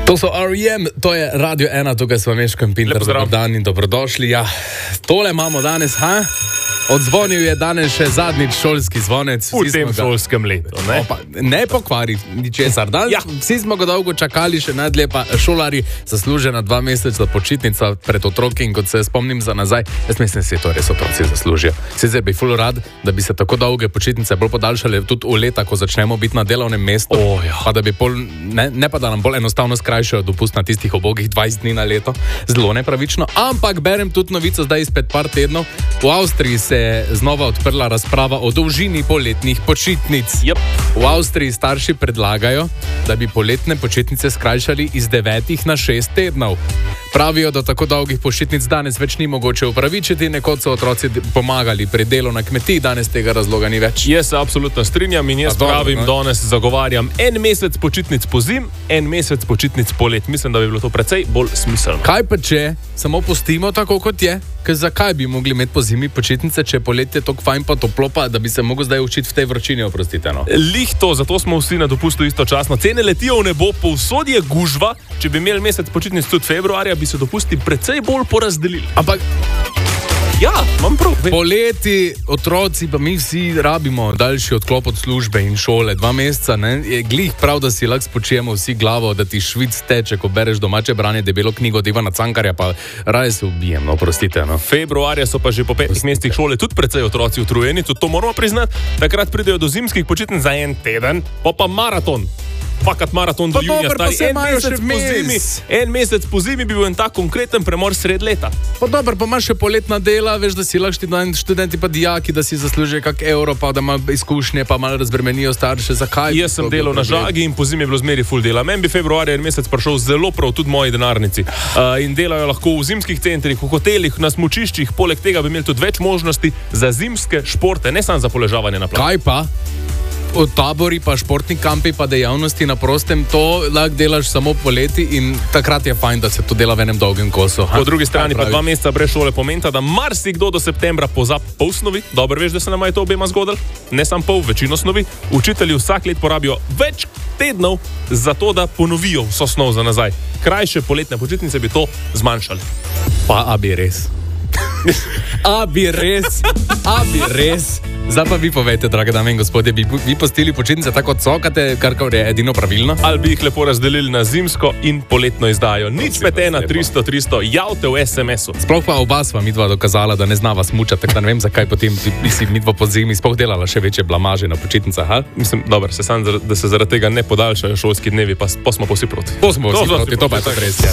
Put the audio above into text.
To so R.E.M., to je Radio 1, tukaj smo Meško in Pinter, dober dan in dobrodošli. Ja, tole imamo danes, Odzvonil je danes še zadnjič šolski zvonec. V tem šolskem letu, ne? Ne pokvari ničesar. Vsi smo ga dolgo čakali, še najdlje pa šolari zaslužena 2 meseca počitnica pred otroki in kot se spomnim za nazaj, jaz mislim, da si to res otroci zaslužijo. Sicer bi ful rad, da bi se tako dolge počitnice bolj podaljšale tudi v leta, ko začnemo biti na delovnem mestu, pa da bi ne pa da nam bolj enostavno skrajšajo dopust na tistih obogih 20 dni na leto, zelo nepravično, ampak berem tudi novico zdaj izpred par tednov. V Avstriji se je znova odprla razprava o dolžini poletnih počitnic. V Avstriji starši predlagajo, da bi poletne počitnice skrajšali iz 9 na 6 tednov. Pravijo, da tako dolgih počitnic danes več ni mogoče upravičiti, nekoč so otroci pomagali pri delu na kmetiji, danes tega razloga ni več. Jaz se absolutno strinjam in jaz pravim, danes zagovarjam 1 mesec počitnic po zim, 1 mesec počitnic po let. Mislim, da bi bilo to precej bolj smiselno. Kaj pa če samo pustimo tako, kot je? Ker zakaj bi mogli imeti po zimi počitnice, če je poletje tako fajn pa toplo, pa da bi se mogel zdaj učiti v tej vročini, oprostite, no? Lih to, zato smo vsi na dopustu istočasno. Cene letijo v nebo, povsod je gužva. Če bi imeli mesec počitnic tudi februarja, bi se dopusti precej bolj porazdelili. Ampak ja, imam prav. Poleti, otroci, pa mi vsi rabimo daljši odklop od službe in šole. 2 meseca, ne? Je glih prav, da si lahko spočijemo vsi glavo, da ti švic teče, ko bereš domače branje, debelo knjigo od Ivana Cankarja, pa raje se ubijem, no, prostite, no. Februarja so pa že po 5 mesecih šole tudi precej otroci utrujeni, tudi to moramo priznati. Takrat pridejo do zimskih počitnic za 1 teden, pa maraton. Fakat maraton do junija, stari 1 mesec po zimi bi bil en tak konkreten premor sred leta. Pa dobro, pa imaš še poletna dela, veš, da si lahko študenti pa dijaki, da si zaslužijo kak evro, pa da ima izkušnje, pa malo razbremenijo starše, zakaj? Jaz sem delal na žagi in po zimi je bilo zmeri ful dela. Meni bi februarja 1 mesec prišel zelo prav, tudi moji denarnici. In delajo lahko v zimskih centrih, v hotelih, na smučiščih, poleg tega bi imeli tudi več možnosti za zimske športe, ne samo za poležavanje na plaži. Kaj pa? Od tabori pa športni kampi pa dejavnosti na prostem, to lahko delaš samo poleti in takrat je fajn, da se to dela v enem dolgem kosu. Po drugi strani pa 2 meseca brez šole pomeni, da marsikdo do septembra pozab pol snovi. Dobro veš, da se nam je to obema zgodilo, ne samo pol, večino snovi. Učitelji vsak let porabijo več tednov za to, da ponovijo vso snov za nazaj. Krajše poletne počitnice bi to zmanjšali. Pa a bi res. A bi res. Zdaj pa vi povejte, drage dame in gospodje, bi vi postili počitnice tako cokate, kar je edino pravilno? Ali bi jih lepo razdelili na zimsko in poletno izdajo? Nič 5 300 300, javte v SMS-u. Sploh pa oba sva midva dokazala, da ne znava smučati, tako da ne vem, zakaj potem bi si midva po zimi sploh delala še večje blamaže na počitnicah. Mislim, dobro, da se zaradi tega ne podaljšajo šolski dnevi, pa smo vsi proti. To je res.